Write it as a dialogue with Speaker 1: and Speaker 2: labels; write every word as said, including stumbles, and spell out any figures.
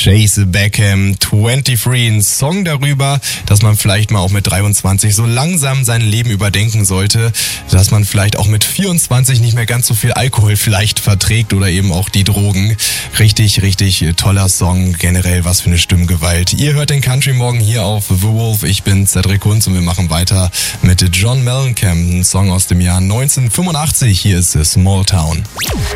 Speaker 1: Chase Beckham, dreiundzwanzig, ein Song darüber, dass man vielleicht mal auch mit dreiundzwanzig so langsam sein Leben überdenken sollte, dass man vielleicht auch mit vierundzwanzig nicht mehr ganz so viel Alkohol vielleicht verträgt oder eben auch die Drogen. Richtig, richtig toller Song, generell was für eine Stimmgewalt. Ihr hört den Country Morgen hier auf The Wolf, ich bin Cedric Kunz und wir machen weiter mit John Mellencamp, ein Song aus dem Jahr neunzehnhundertfünfundachtzig, hier ist Small Town.